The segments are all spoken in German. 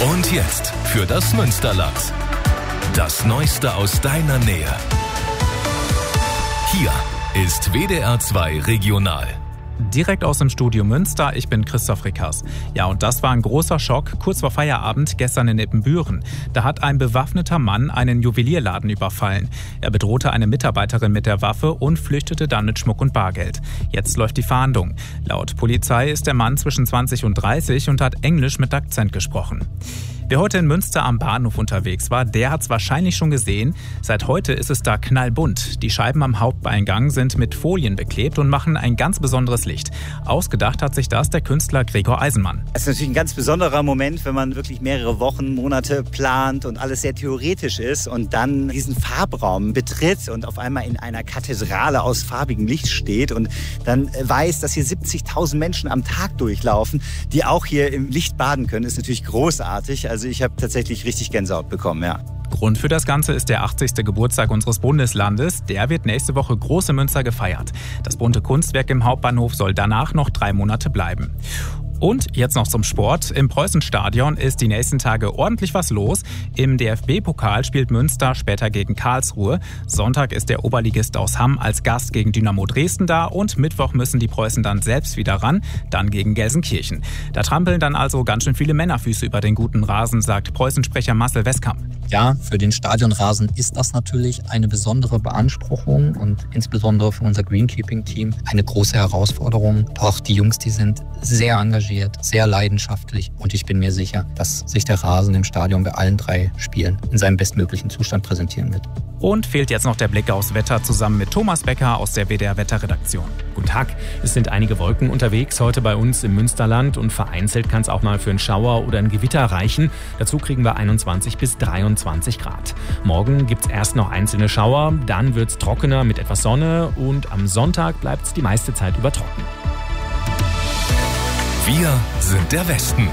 Und jetzt für das Münsterland. Das Neueste aus deiner Nähe. Hier ist WDR 2 Regional. Direkt aus dem Studio Münster, ich bin Christoph Rickers. Ja, und das war ein großer Schock kurz vor Feierabend gestern in Ippenbüren. Da hat ein bewaffneter Mann einen Juwelierladen überfallen. Er bedrohte eine Mitarbeiterin mit der Waffe und flüchtete dann mit Schmuck und Bargeld. Jetzt läuft die Fahndung. Laut Polizei ist der Mann zwischen 20 und 30 und hat Englisch mit Akzent gesprochen. Wer heute in Münster am Bahnhof unterwegs war, der hat es wahrscheinlich schon gesehen. Seit heute ist es da knallbunt. Die Scheiben am Haupteingang sind mit Folien beklebt und machen ein ganz besonderes Licht. Ausgedacht hat sich das der Künstler Gregor Eisenmann. Es ist natürlich ein ganz besonderer Moment, wenn man wirklich mehrere Wochen, Monate plant und alles sehr theoretisch ist und dann diesen Farbraum betritt und auf einmal in einer Kathedrale aus farbigem Licht steht und dann weiß, dass hier 70.000 Menschen am Tag durchlaufen, die auch hier im Licht baden können, ist natürlich großartig. Also ich habe tatsächlich richtig Gänsehaut bekommen, ja. Grund für das Ganze ist der 80. Geburtstag unseres Bundeslandes. Der wird nächste Woche groß in Münster gefeiert. Das bunte Kunstwerk im Hauptbahnhof soll danach noch 3 Monate bleiben. Und jetzt noch zum Sport. Im Preußenstadion ist die nächsten Tage ordentlich was los. Im DFB-Pokal spielt Münster später gegen Karlsruhe. Sonntag ist der Oberligist aus Hamm als Gast gegen Dynamo Dresden da und Mittwoch müssen die Preußen dann selbst wieder ran, dann gegen Gelsenkirchen. Da trampeln dann also ganz schön viele Männerfüße über den guten Rasen, sagt Preußensprecher Marcel Westkamp. Ja, für den Stadionrasen ist das natürlich eine besondere Beanspruchung und insbesondere für unser Greenkeeping-Team eine große Herausforderung. Doch die Jungs, die sind sehr engagiert, sehr leidenschaftlich und ich bin mir sicher, dass sich der Rasen im Stadion bei allen 3 Spielen in seinem bestmöglichen Zustand präsentieren wird. Und fehlt jetzt noch der Blick aufs Wetter zusammen mit Thomas Becker aus der WDR Wetterredaktion. Guten Tag, es sind einige Wolken unterwegs heute bei uns im Münsterland und vereinzelt kann es auch mal für einen Schauer oder ein Gewitter reichen. Dazu kriegen wir 21 bis 23 Grad. Morgen gibt es erst noch einzelne Schauer, dann wird es trockener mit etwas Sonne und am Sonntag bleibt es die meiste Zeit über trocken. Wir sind der Westen.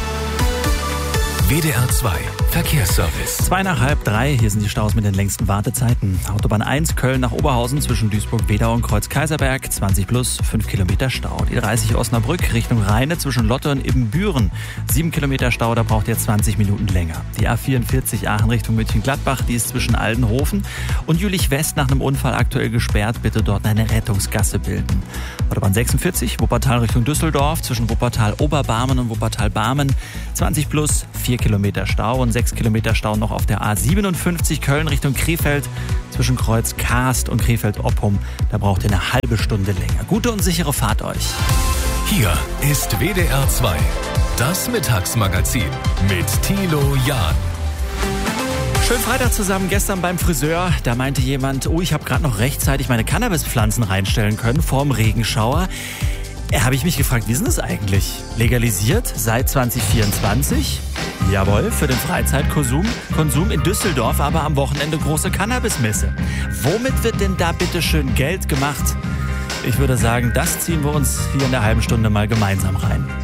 WDR 2 Verkehrsservice. 2 nach halb 3, hier sind die Staus mit den längsten Wartezeiten. Autobahn 1 Köln nach Oberhausen zwischen Duisburg-Wedau und Kreuz-Kaiserberg, 20 plus, 5 Kilometer Stau. Die 30 Osnabrück Richtung Rheine zwischen Lotte und Ibbenbüren, 7 Kilometer Stau, da braucht ihr 20 Minuten länger. Die A44 Aachen Richtung München-Gladbach, die ist zwischen Aldenhofen und Jülich-West nach einem Unfall aktuell gesperrt, bitte dort eine Rettungsgasse bilden. Autobahn 46 Wuppertal Richtung Düsseldorf zwischen Wuppertal-Oberbarmen und Wuppertal-Barmen, 20 plus, 4 Kilometer Stau und 6 Kilometer Stau noch auf der A57 Köln Richtung Krefeld zwischen Kreuz Karst und Krefeld-Oppum. Da braucht ihr eine halbe Stunde länger. Gute und sichere Fahrt euch. Hier ist WDR 2, das Mittagsmagazin mit Thilo Jahn. Schönen Freitag zusammen. Gestern beim Friseur, da meinte jemand, ich habe gerade noch rechtzeitig meine Cannabispflanzen reinstellen können vorm Regenschauer. Habe ich mich gefragt, wie ist denn das eigentlich? Legalisiert seit 2024? Jawohl, für den Freizeitkonsum in Düsseldorf, aber am Wochenende große Cannabismesse. Womit wird denn da bitte schön Geld gemacht? Ich würde sagen, das ziehen wir uns hier in der halben Stunde mal gemeinsam rein.